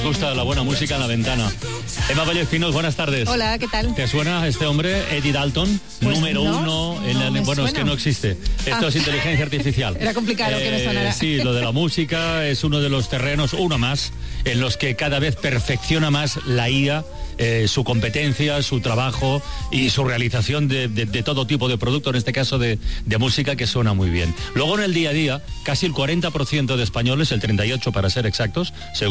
gusta la buena música en la ventana. Eva Vallespinos, buenas tardes. Hola, ¿qué tal? ¿Te suena este hombre, Eddie Dalton? Pues número no, uno en no me bueno, suena. es que no existe. Esto es inteligencia artificial. Era complicado que me sonara. Sí, lo de la música es uno de los terrenos, uno más, en los que cada vez perfecciona más la IA, su competencia, su trabajo y su realización de todo tipo de producto, en este caso de música, que suena muy bien. Luego en el día a día, casi el 40% de españoles, el 38% para ser exactos,